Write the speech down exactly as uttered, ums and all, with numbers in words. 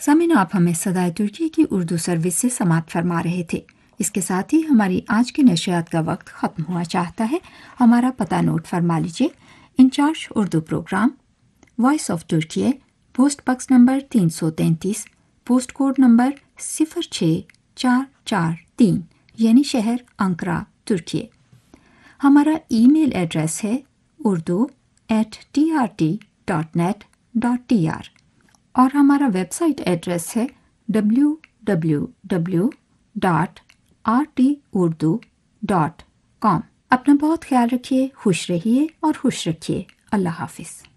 सामीन, आप हमें सदाए तुर्की की उर्दू सर्विस से समात फरमा रहे थे। इसके साथ ही हमारी आज की नशियात का वक्त ख़त्म हुआ चाहता है। हमारा पता नोट फरमा लीजिए। In charge Urdu programme, voice of Turki, post box number तीन सौ तैंतीस, पोस्ट कोड नंबर सिफर छः चार चार तीन, यानी शहर अंकरा, तुर्की। हमारा ईमेल एड्रेस है Urdu at T R T dot net dot T R और हमारा वेबसाइट एड्रेस है W W W dot R T Urdu dot com. अपना बहुत ख्याल रखिए, खुश रहिए और खुश रखिए। अल्लाह हाफिज़।